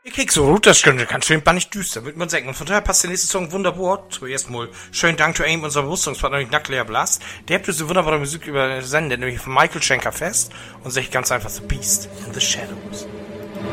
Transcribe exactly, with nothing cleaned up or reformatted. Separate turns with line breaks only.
Ich krieg so gut, das könnte ganz schön bannig düster, würde man sagen. Und von daher passt der nächste Song wunderbar. Zuerst mal schönen Dank zu AIM, unserem Rüstungspartner durch Nuclear Blast. Der hat diese wunderbare Musik übersendet, nämlich von Michael Schenker Fest und sich ganz einfach The Beast in the Shadows.